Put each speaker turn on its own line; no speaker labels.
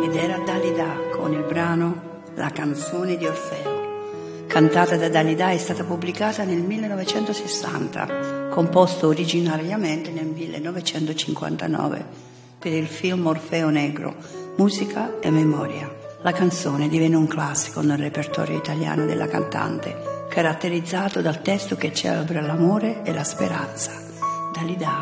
ed era Dalida con il brano La canzone di Orfeo. Cantata da Dalida, è stata pubblicata nel 1960, composto originariamente nel 1959 per il film Orfeo Negro, musica e memoria. La canzone divenne un classico nel repertorio italiano della cantante, caratterizzato dal testo che celebra l'amore e la speranza. Dalida